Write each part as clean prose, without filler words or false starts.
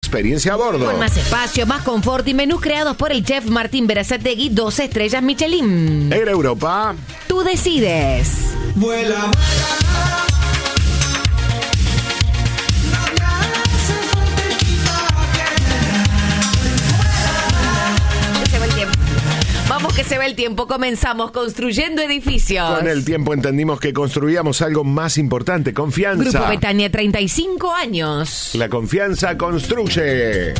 experiencia a bordo. Con más espacio, más confort y menús creados por el chef Martín Berazategui, 2 estrellas Michelin. Air Europa. Tú decides. Vuela, vuela. Vamos que se va el tiempo, comenzamos construyendo edificios. Con el tiempo entendimos que construíamos algo más importante, confianza. Grupo Betania, 35 años. La confianza construye.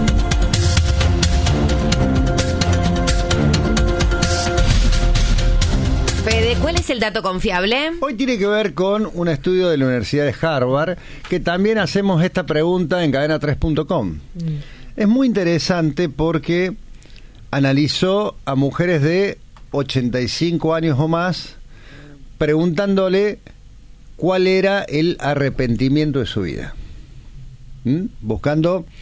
Fede, ¿cuál es el dato confiable? Hoy tiene que ver con un estudio de la Universidad de Harvard, que también hacemos esta pregunta en cadena3.com. Es muy interesante porque analizó a mujeres de 85 años o más, preguntándole cuál era el arrepentimiento de su vida. Buscando,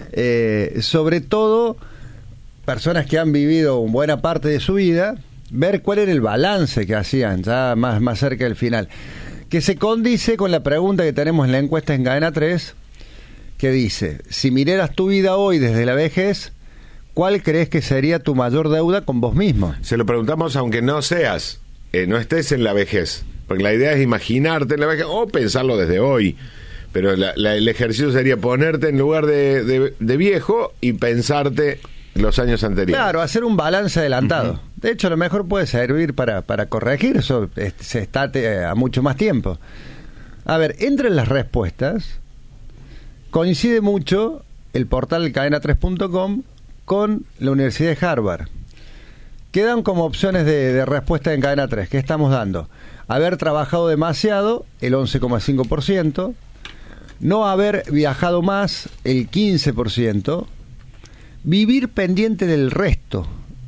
sobre todo, personas que han vivido buena parte de su vida, ver cuál era el balance que hacían, ya más cerca del final. Que se condice con la pregunta que tenemos en la encuesta en Cadena 3, que dice, si miraras tu vida hoy desde la vejez, ¿cuál crees que sería tu mayor deuda con vos mismo? Se lo preguntamos aunque no seas, no estés en la vejez. Porque la idea es imaginarte en la vejez o pensarlo desde hoy. Pero el ejercicio sería ponerte en lugar de viejo y pensarte los años anteriores. Claro, hacer un balance adelantado. Uh-huh. De hecho, a lo mejor puede servir para corregir eso. Se está a mucho más tiempo. A ver, entre las respuestas, coincide mucho el portal cadena3.com con la Universidad de Harvard. Quedan como opciones de respuesta en Cadena 3. ¿Qué estamos dando? Haber trabajado demasiado, el 11,5%. No haber viajado más, el 15%. Vivir pendiente del resto,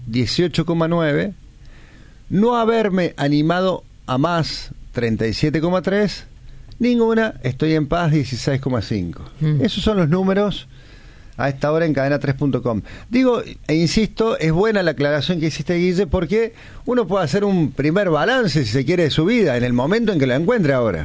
18,9%. No haberme animado a más, 37,3%. Ninguna, estoy en paz, 16,5%. Esos son los números a esta hora en cadena3.com. Digo, e insisto, es buena la aclaración que hiciste, Guille, porque uno puede hacer un primer balance, si se quiere, de su vida, en el momento en que lo encuentre ahora.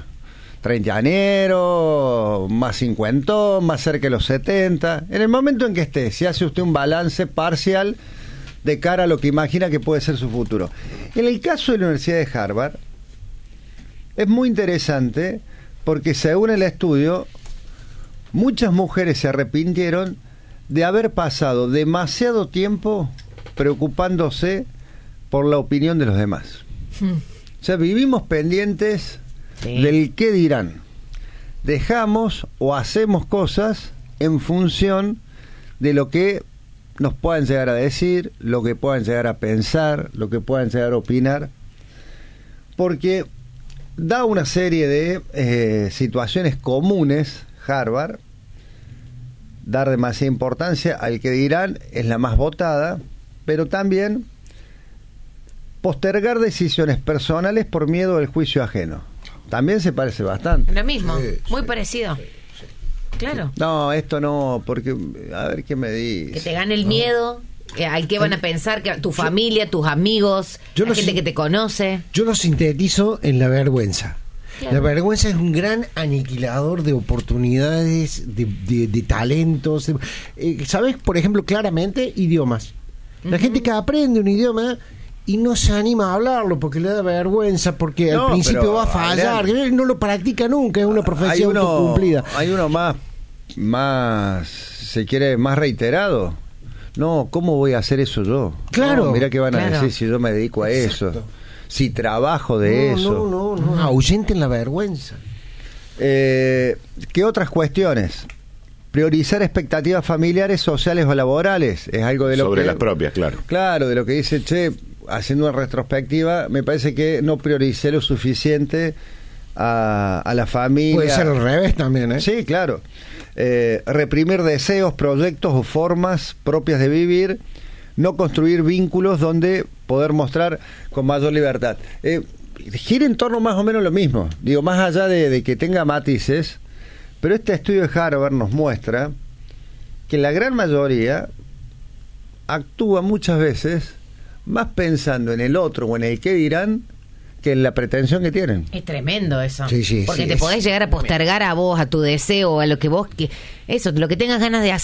Treintañero, más cincuentón, más cerca de los 70. En el momento en que esté, si hace usted un balance parcial de cara a lo que imagina que puede ser su futuro. En el caso de la Universidad de Harvard, es muy interesante porque según el estudio, muchas mujeres se arrepintieron de haber pasado demasiado tiempo preocupándose por la opinión de los demás. O sea, vivimos pendientes del qué dirán. Dejamos o hacemos cosas en función de lo que nos puedan llegar a decir, lo que puedan llegar a pensar, lo que puedan llegar a opinar, porque da una serie de situaciones comunes. Harvard, dar demasiada importancia al que dirán es la más votada, pero también postergar decisiones personales por miedo al juicio ajeno. También se parece bastante. Lo mismo, muy parecido. Claro. No, esto no, porque, a ver qué me dice. Que te gane el miedo, al que van a pensar, que tu familia, tus amigos, la gente que te conoce. Yo lo sintetizo en la vergüenza. Claro. La vergüenza es un gran aniquilador de oportunidades, de talentos. ¿Sabes? Por ejemplo, claramente, idiomas. La gente que aprende un idioma y no se anima a hablarlo porque le da vergüenza, porque al principio va a fallar, no lo practica nunca, es una profesión autocumplida. Hay uno más, se quiere, más reiterado. No, ¿cómo voy a hacer eso yo? Claro. No, mirá qué van a decir si yo me dedico a eso. Si trabajo de eso. No, ahuyenten la vergüenza. ¿Qué otras cuestiones? Priorizar expectativas familiares, sociales o laborales. Es algo de lo sobre que... las propias, claro. Claro, de lo que dice, haciendo una retrospectiva, me parece que no prioricé lo suficiente a la familia. Puede ser al revés también, ¿eh? Sí, claro. Reprimir deseos, proyectos o formas propias de vivir. No construir vínculos donde poder mostrar con mayor libertad. Gira en torno más o menos lo mismo. Digo, más allá de que tenga matices, pero este estudio de Harvard nos muestra que la gran mayoría actúa muchas veces más pensando en el otro o en el qué dirán que en la pretensión que tienen. Es tremendo eso. Sí, porque te podés llegar a postergar a vos, a tu deseo, a lo que vos... eso, lo que tengas ganas de hacer.